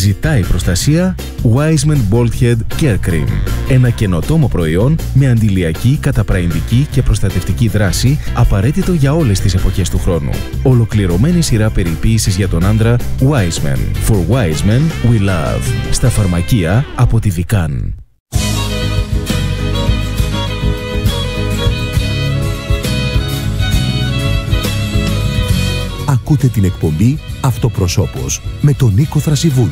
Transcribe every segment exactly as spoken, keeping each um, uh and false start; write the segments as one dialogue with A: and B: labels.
A: Ζητάει προστασία Wiseman Bald Head Care Cream. Ένα καινοτόμο προϊόν με αντιλιακή, καταπραϊντική και προστατευτική δράση, απαραίτητο για όλες τις εποχές του χρόνου. Ολοκληρωμένη σειρά περιποίησης για τον άντρα Wiseman. For Wiseman we love. Στα φαρμακεία από τη Vican.
B: Ακούτε την εκπομπή Αυτοπροσώπος με τον Νίκο Θρασιβούλου.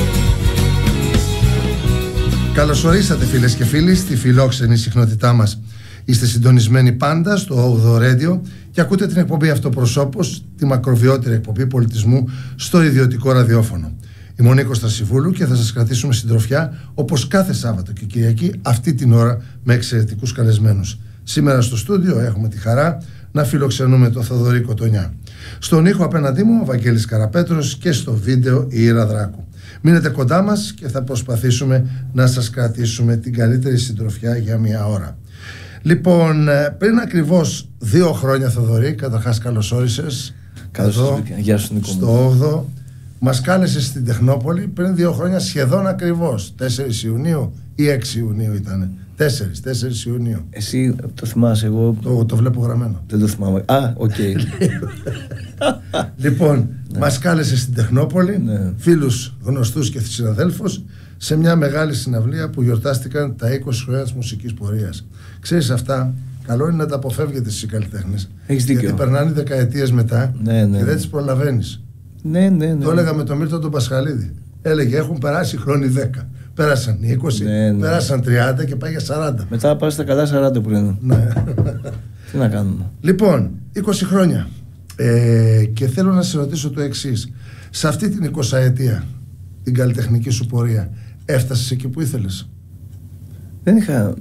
C: Καλώς ορίσατε φίλες και φίλοι στη φιλόξενη συχνότητά μας. Είστε συντονισμένοι πάντα στο όγδοο Radio και ακούτε την εκπομπή Αυτοπροσώπος, τη μακροβιότερη εκπομπή πολιτισμού στο ιδιωτικό ραδιόφωνο. Είμαι ο Νίκος Θρασιβούλου και θα σας κρατήσουμε συντροφιά όπως κάθε Σάββατο και Κυριακή αυτή την ώρα με εξαιρετικούς καλεσμένους. Σήμερα στο στούντιο έχουμε τη χαρά να φιλοξενούμε τον Θοδωρή Κοτονιά. Στον ήχο απέναντί μου ο Βαγγέλης Καραπέτρος και στο βίντεο η Ήρα Δράκου. Μείνετε κοντά μας και θα προσπαθήσουμε να σας κρατήσουμε την καλύτερη συντροφιά για μία ώρα. Λοιπόν, πριν ακριβώς δύο χρόνια, Θοδωρή, καταρχάς καλώς όρισες.
D: Καλώς
C: εδώ,
D: Γεια σου, Νίκο.
C: στο όγδοο. Μας κάλεσες στην Τεχνόπολη πριν δύο χρόνια σχεδόν ακριβώς. τέσσερις Ιουνίου ή έξι Ιουνίου ήτανε. τέσσερις, τέσσερις Ιουνίου.
D: Εσύ το θυμάσαι, εγώ.
C: Το, το βλέπω γραμμένο.
D: Δεν το θυμάμαι. Α, οκ. Okay.
C: Λοιπόν, ναι. Μας κάλεσε στην Τεχνόπολη,
D: ναι.
C: Φίλους, γνωστούς και συναδέλφους, σε μια μεγάλη συναυλία που γιορτάστηκαν τα είκοσι χρόνια της μουσικής πορείας. Ξέρεις, αυτά καλό είναι να τα αποφεύγετε στις καλλιτέχνες.
D: Έχεις δίκιο.
C: Γιατί περνάνε δεκαετίες μετά,
D: ναι, ναι,
C: και δεν τις προλαβαίνεις.
D: Ναι, ναι, ναι.
C: Το έλεγα με τον Μύρτο τον Πασχαλίδη. Έλεγε: έχουν περάσει χρόνοι δέκα. Πέρασαν είκοσι, ναι, ναι. Πέρασαν τριάντα και πάει για σαράντα.
D: Μετά πάει στα καλά σαράντα που λένε.
C: Ναι.
D: Τι να κάνουμε.
C: Λοιπόν, είκοσι χρόνια. Ε, και θέλω να σε ρωτήσω το εξής. Σε αυτή την εικοσαετία, την καλλιτεχνική σου πορεία, έφτασες εκεί που ήθελες?
D: Δεν είχα,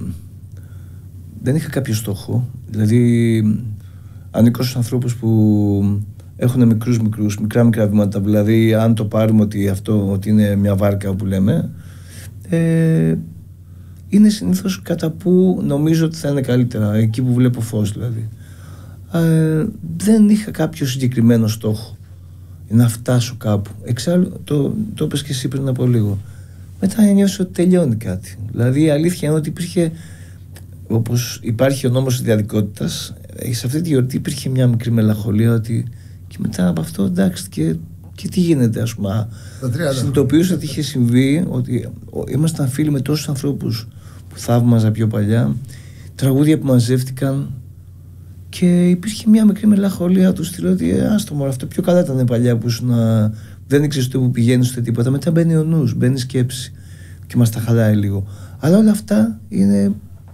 D: δεν είχα κάποιο στόχο. Δηλαδή, ανήκω στους ανθρώπους που έχουν μικρούς μικρούς, μικρά μικρά βήματα. Δηλαδή, αν το πάρουμε ότι αυτό ότι είναι μια βάρκα όπου λέμε, ε, είναι συνήθως κατά που νομίζω ότι θα είναι καλύτερα, εκεί που βλέπω φως δηλαδή. Ε, δεν είχα κάποιο συγκεκριμένο στόχο να φτάσω κάπου. Εξάλλου, το, το είπες και εσύ πριν από λίγο. Μετά νιώσω ότι τελειώνει κάτι. Δηλαδή η αλήθεια είναι ότι υπήρχε, όπως υπάρχει ο νόμος της διαδικότητας, σε αυτή τη γιορτή υπήρχε μια μικρή μελαγχολία ότι και μετά από αυτό εντάξει και, και τι γίνεται, ας πούμε. Συνειδητοποιούσα ότι είχε συμβεί, ότι ήμασταν φίλοι με τόσους ανθρώπους που θαύμαζα πιο παλιά, τραγούδια που μαζεύτηκαν. Και υπήρχε μια μικρή μελαγχολία του στυλ ότι άστο μωρέ, αυτό πιο καλά ήταν παλιά που ήσουν, δεν ήξερες το που πηγαίνεις ούτε τίποτα. Μετά μπαίνει ο νους, μπαίνει η σκέψη και μας τα χαλάει λίγο. Αλλά όλα αυτά είναι,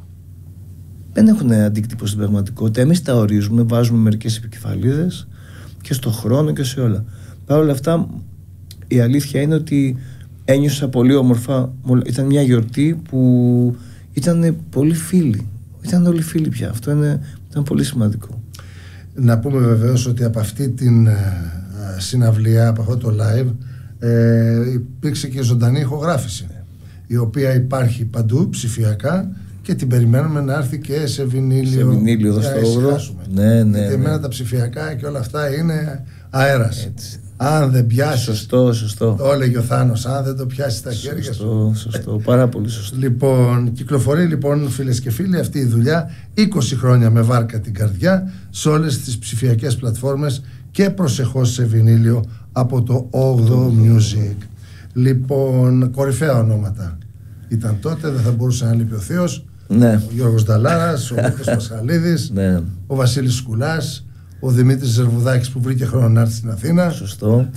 D: δεν έχουν αντίκτυπο στην πραγματικότητα. Εμείς τα ορίζουμε, βάζουμε μερικές επικεφαλίδες και στο χρόνο και σε όλα. Παρ' όλα αυτά η αλήθεια είναι ότι ένιωσα πολύ όμορφα. Ήταν μια γιορτή που ήταν πολύ φίλοι. Ήταν όλοι φίλοι πια. Αυτό είναι, ήταν πολύ σημαντικό.
C: Να πούμε βεβαίως ότι από αυτή την ε, συναυλία, από αυτό το live, ε, υπήρξε και ζωντανή ηχογράφηση, η οποία υπάρχει παντού ψηφιακά και την περιμένουμε να έρθει και σε βινίλιο.
D: Σε βινίλιο εδώ στο όγδοο. Ναι, ναι.
C: Γιατί εμένα τα ψηφιακά και όλα αυτά είναι αέρας. Έτσι. Αν δεν πιάσεις.
D: Σωστό, σωστό.
C: Το έλεγε ο Θάνος. Αν δεν το πιάσεις στα χέρια σου.
D: Σωστό, σωστό. Πάρα πολύ σωστό.
C: Λοιπόν, κυκλοφορεί λοιπόν, φίλες και φίλοι, αυτή η δουλειά είκοσι χρόνια με βάρκα την καρδιά σε όλες τις ψηφιακές πλατφόρμες και προσεχώς σε βινίλιο από το όγδοο Music. Λοιπόν, κορυφαία ονόματα ήταν τότε, δεν θα μπορούσε να λείπει ο Θείος.
D: Ναι.
C: Ο Γιώργος Νταλάρας, ο Μίκος Πασχαλίδης,
D: ναι.
C: Ο Βασίλης Σκουλάς, ο Δημήτρης Ζερβουδάκης που βρήκε χρόνο να έρθει στην Αθήνα.
D: Σωστό.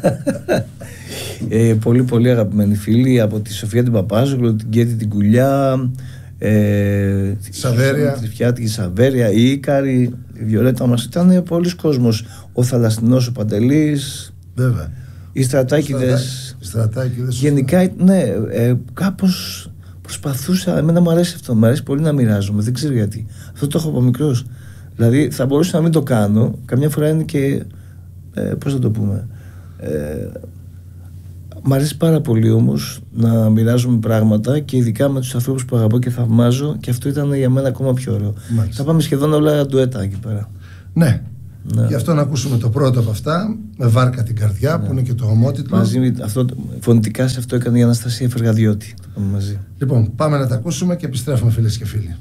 D: ε, πολύ πολύ αγαπημένοι φίλοι, από τη Σοφία την Παπάζογλου, την Κέτη την Κουλιά, ε,
C: τη Σαβέρια,
D: τη Τριφιάτη, η Σαβέρια, η Ίκαρη, η Βιολέτα μας. Ήταν πολλοί κόσμος. Ο Θαλασσινός, ο Παντελής.
C: Βέβαια.
D: Οι Στρατάκηδες.
C: Οι Στρατάκηδες.
D: Γενικά, ναι, ε, κάπως προσπαθούσα. Εμένα μου αρέσει αυτό. Μου αρέσει πολύ να μοιράζομαι. Δεν ξέρω γιατί. Αυτό το έχω από μικρός. Δηλαδή θα μπορούσα να μην το κάνω. Καμιά φορά είναι και ε, πώς θα το πούμε, ε, μ' αρέσει πάρα πολύ όμως να μοιράζομαι πράγματα και ειδικά με τους ανθρώπους που αγαπώ και θαυμάζω, και αυτό ήταν για μένα ακόμα πιο ωραίο. Μάλιστα. Θα πάμε σχεδόν όλα ντουέτα εκεί πέρα.
C: Ναι,
D: Ναι.
C: Γι' αυτό να ακούσουμε το πρώτο από αυτά, με Βάρκα την καρδιά, ναι, που είναι και το ομότιτλο.
D: Μαζί με αυτό, φωνητικά σε αυτό έκανε η Αναστασία Φεργαδιώτη. Το πάμε μαζί.
C: Λοιπόν, πάμε να τα ακούσουμε και επιστρέφουμε, φίλες και φίλοι.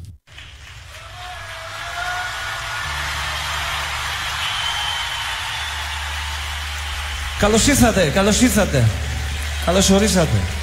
E: Καλώς ήρθατε, καλώς ήρθατε. Καλώς ορίσατε.